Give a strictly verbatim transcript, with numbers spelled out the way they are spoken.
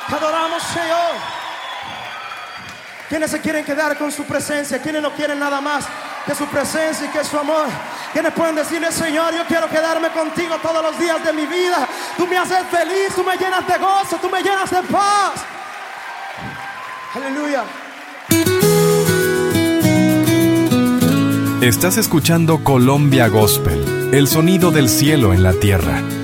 Te adoramos, Señor. ¿Quiénes se quieren quedar con su presencia? ¿Quiénes no quieren nada más que su presencia y que su amor? ¿Quiénes pueden decirle, Señor, yo quiero quedarme contigo todos los días de mi vida? Tú me haces feliz, tú me llenas de gozo, tú me llenas de paz. Aleluya. Estás escuchando Colombia Gospel, el sonido del cielo en la tierra.